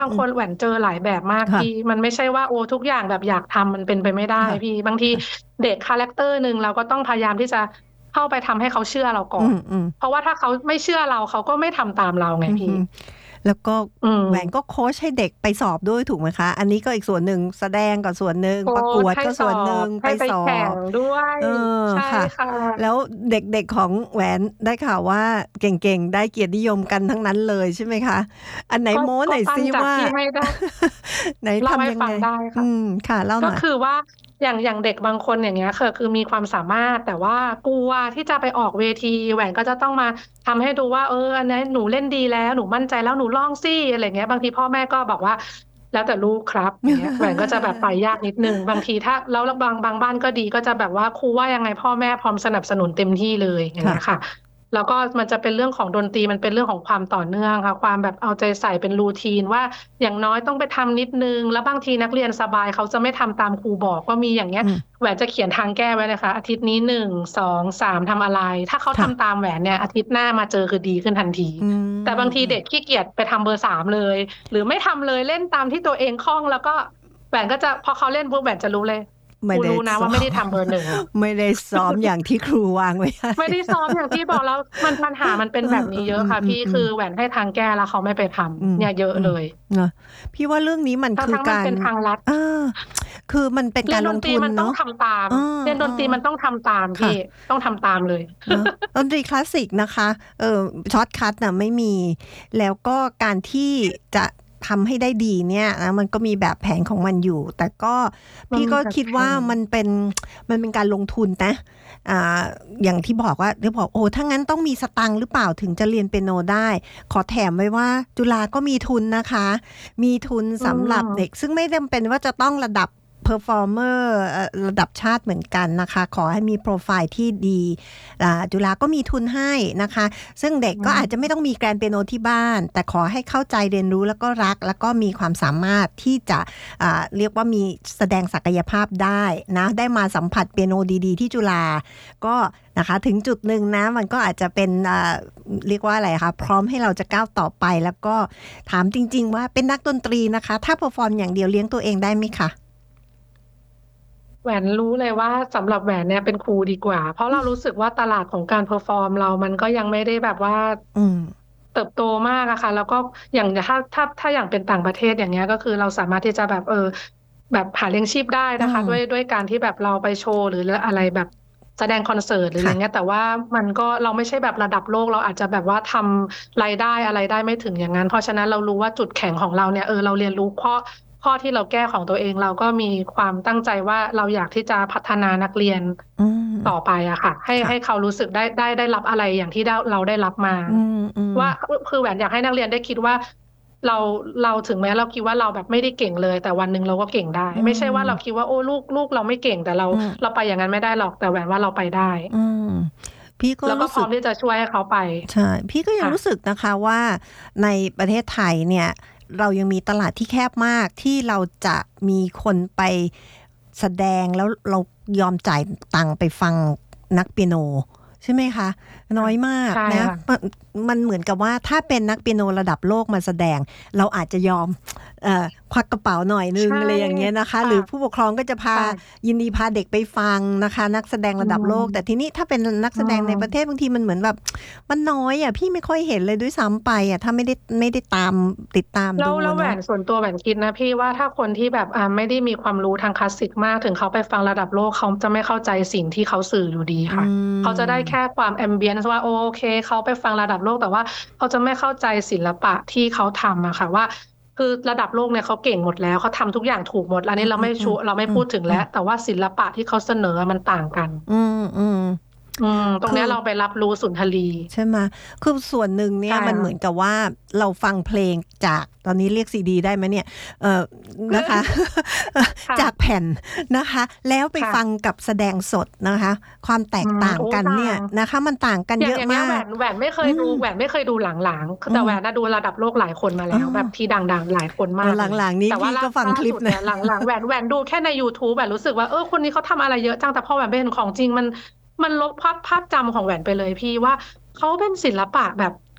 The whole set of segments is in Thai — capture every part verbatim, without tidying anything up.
บางอืมคนแหวนเจอหลายแบบมากค่ะพี่มันไม่ใช่ว่าโอ้ทุกอย่างแบบอยากทำมันเป็นไปไม่ได้ค่ะพี่บางทีค่ะเด็กคาแรคเตอร์หนึ่งเราก็ต้องพยายามที่จะเข้าไปทำให้เขาเชื่อเราก่อนอืมอืมเพราะว่าถ้าเขาไม่เชื่อเราเขาก็ไม่ทำตามเราไงพี่อืม แล้วก็อืแหวนก็มโค้ชให้เด็กไปสอบด้วยถูกไหมคะอันนี้ก็อีกส่วนหนึ่งแสดงก็ส่วนหนึ่งโค้ประกวดก็ชให้สอส่วนหนึ่งบไปให้ไปสอแข่บงด้วยเออใช่ค่ะค่ะแล้วเด็กๆของแหวนได้ข่าวว่าเก่งๆได้เกียรตินิยมกันทั้งนั้นเลยใช่ไหมคะอันไหนก็โม้หน่อยก็ปั้นจากซิว่าที่ไม่ได้ไหนเล่าให้ทำยังไงฟังได้อืค่ะมค่ะเล่าหก็น่อยคือว่าอย่างอย่างเด็กบางคนอย่างเงี้ยคือคือมีความสามารถแต่ว่ากลัวที่จะไปออกเวทีแหวนก็จะต้องมาทำให้ดูว่าเอออันนี้หนูเล่นดีแล้วหนูมั่นใจแล้วหนูลองสิอะไรเงี้ยบางทีพ่อแม่ก็บอกว่าแล้วแต่ลูกครับอย่างเงี้ยแหวนก็จะแบบไปยากนิดนึงบางทีถ้าแล้วบางบางบ้านก็ดีก็จะแบบว่าครูว่ายังไงพ่อแม่พร้อมสนับสนุนเต็มที่เลยอย่างค่ะเงี้ยค่ะ แล้วก็มันจะเป็นเรื่องของดนตรีมันเป็นเรื่องของความต่อเนื่องค่ะความแบบเอาใจใส่เป็นรูทีนว่าอย่างน้อยต้องไปทำนิดนึงแล้วบางทีนักเรียนสบายเขาจะไม่ทำตามครูบอกก็มีอย่างเงี้ยอืมแหวนจะเขียนทางแก้ไว้เลยค่ะอาทิตย์นี้หนึ่งสองสามทำอะไรถ้าเขาค่ะทำตามแหวนเนี่ยอาทิตย์หน้ามาเจอคือดีขึ้นทันทีอืแต่บางทีมเด็กขี้เกียจไปทำเบอร์สามเลยหรือไม่ทำเลยเล่นตามที่ตัวเองคล่องแล้วก็แหวนก็จะพอเขาเล่นปุ๊บแหวนจะรู้เลยไม่ได้กูรู้นะซ้อว่าไม่ได้มทำเบอร์หนึ่งไม่ได้ซ้อมอย่างที่ครูวางไว้ให้ไม่ได้ซ้อมอย่างที่บอกแล้วมันปัญหามันเป็นเอแบบอเออนี้เยอะค่ะอืมอืมพี่คือแหวนให้ทางแก้แล้วเขาไม่ไปอืทำมเนี่ยเยอะอืมเลยเนาะพี่ว่าเรื่องนี้มันทั้งคือการทั้งมันเป็นทางลัดเออคือมันเป็นเรียนการลงดนตรีมันต้องทุนเนาะทำตามเออเรียนเออดนตรีมันต้องทำตามพี่ค่ะต้องทำตามเลยเนาะดนตรีคลาสสิกนะคะเออช็อตคัทน่ะไม่มีแล้วก็การที่จะทำให้ได้ดีเนี่ยนะมันก็มีแบบแผนของมันอยู่ แต่ก็มันพี่ก็มีแบบแผคิดว่านมันเป็นมันเป็นการลงทุนนะอ่าอย่างที่บอกว่าที่บอกโอ้ถ้างั้นต้องมีสตังค์หรือเปล่าถึงจะเรียนเปียโนได้ขอแถมไว้ว่าจุฬาก็มีทุนนะคะ มีทุนอืสำหรับเด็กมซึ่งไม่จำเป็นว่าจะต้องระดับเพอร์ฟอร์เมอร์ระดับชาติเหมือนกันนะคะขอให้มีโปรไฟล์ที่ดีอ่าจุฬาก็มีทุนให้นะคะซึ่งเด็กอืก็อาจจะไม่มต้องมีแกรนเปียโนที่บ้านแต่ขอให้เข้าใจเรียนรู้แล้วก็รักแล้วก็มีความสามารถที่จะอ่าเรียกว่ามีแสดงศักยภาพได้นะได้มาสัมผัสเปียโนดีๆที่จุฬาก็นะคะถึงจุดหนึ่งนะมันก็อาจจะเป็นอ่าเรียกว่าอะไรคะพร้อมให้เราจะก้าวต่อไปแล้วก็ถามจริงๆว่าเป็นนักดนตรีนะคะถ้าเพอร์ฟอร์มอย่างเดียวเลี้ยงตัวเองได้ไหมคะแหวนรู้เลยว่าสำหรับแหวนเนี่ยเป็นครูดีกว่าเพราะเรารู้สึกว่าตลาดของการเพอร์ฟอร์มเรามันก็ยังไม่ได้แบบว่าอืมเติบโตมากอะค่ะแล้วก็อย่างถ้าถ้าถ้าอย่างเป็นต่างประเทศอย่างเงี้ยก็คือเราสามารถที่จะแบบเออแบบหาเลี้ยงชีพได้อืนะคะมด้วยด้วยการที่แบบเราไปโชว์หรืออะไรแบบแสดงคอนเสิร์ตหรืออะไรค่ะเงี้ยแต่ว่ามันก็เราไม่ใช่แบบระดับโลกเราอาจจะแบบว่าทำรายได้อะไรได้ไม่ถึงอย่างนั้นเพราะฉะนั้นเรารู้ว่าจุดแข็งของเราเนี่ยเออเราเรียนรู้ข้อข้อที่เราแก้ของตัวเองเราก็มีความตั้งใจว่าเราอยากที่จะพัฒนานักเรียนอืมต่อไปอะค่ะให้ค่ะให้เขารู้สึกได้ได้ได้รับอะไรอย่างที่ได้เราได้รับมาอืมอืมว่าคือแหวนอยากให้นักเรียนได้คิดว่าเราเราถึงแม้เราคิดว่าเราแบบไม่ได้เก่งเลยแต่วันหนึ่งเราก็เก่งได้อืไม่ใช่ว่าเราคิมดว่าโอ้ลูกลูกเราไม่เก่งแต่เราอืมเราไปอย่างนั้นไม่ได้หรอกแต่แหวนว่าเราไปได้อืมพี่ก็แล้วก็รู้สึกพร้อมที่จะช่วยให้เขาไปใช่พี่ก็ยังค่ะรู้สึกนะคะว่าในประเทศไทยเนี่ยเรายังมีตลาดที่แคบมากที่เราจะมีคนไปแสดงแล้วเรายอมจ่ายตังค์ไปฟังนักเปียโนใช่ไหมคะน้อยมากใช่นะค่ะมันมันเหมือนกับว่าถ้าเป็นนักเปียโนระดับโลกมาแสดงเราอาจจะยอมเอ่อควักกระเป๋าหน่อยนึงใช่อะไรอย่างเงี้ยนะคะหค่ะรือผู้ปกครองก็จะพาค่ะยินดีพาเด็กไปฟังนะคะนักแสดงอืระดับโลกแต่มทีนี้ถ้าเป็นนักอืแสดงในประเทมศบางทีมันเหมือนแบบ มันน้อยอ่ะพี่ไม่ค่อยเห็นเลยด้วยซ้ำไปอ่ะถ้าไม่ได้ไม่ได้ตามติดตามแล้วแล้วแหวดูอะเนาะนส่วนตัวแหวนคิดนะพี่ว่าถ้าคนที่แบบอ่าไม่ได้มีความรู้ทางคลาสสิกมากถึงเขาไปฟังระดับโลกเขาจะไม่เข้าใจสิ่งที่เขาสื่ออยู่ดีอืค่ะเขาจะได้แค่มความแอมเบียนซ์ว่าโอเคเขาไปฟังระดับโลกแต่ว่าเขาจะไม่เข้าใจศิลปะที่เขาทำอะค่ะว่าคือระดับโลกเนี่ยเขาเก่งหมดแล้วเขาทำทุกอย่างถูกหมดอันอืนี้เราไม่มอืมอืมชูเราไม่อืมพูดถึงอืมแล้วแต่ว่าศิลปะที่เขาเสนอมันต่างกันอืมอืมอืมตรงคือเนี้ยเราไปรับรู้สุนทรีย์ใช่ไหมคือส่วนหนึ่งเนี่ใช่ยมันเหมืค่ะอนกับว่าเราฟังเพลงจากตอนนี้เรียกซีดีได้ไหมเนี่ยเออนะคะ จากค่ะแผ่นนะคะแล้วไปฟังค่ะกับแสดงสดนะคะความแตอืมกต่างโอ้กันเนี่ยต่างนะคะมันต่างกันอย่างเยอะมากอย่างเงี้ยแหวนแหวนไม่เคยดูอืมแหวนไม่เคยดูหลังๆคืออืมแต่แหวนน่ะดูระดับโลกหลายคนมาอ๋อแล้วแบบที่ดังๆหลายคนเออมากเลยหลังๆนี้แต่ว่าล่าพี่ก็ฟังล่าคลิปนะสุดเนี่ยหลังๆแหวนแหวนดูแค่ใน ยูทูบ แหวนรู้สึกว่าเออคนนี้เขาทำอะไรเยอะจังแต่พอแหวนไปเห็นของจริงมันมันลบภาพภาพจำของแหวนไปเลยพี่ว่าเขาเป็นศิลปะแบบ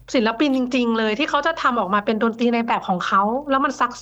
ศิลปินจริงๆเลยที่เขาจะทำออกมาเป็นดนตรีในแบบของเขาแล้วมันซัก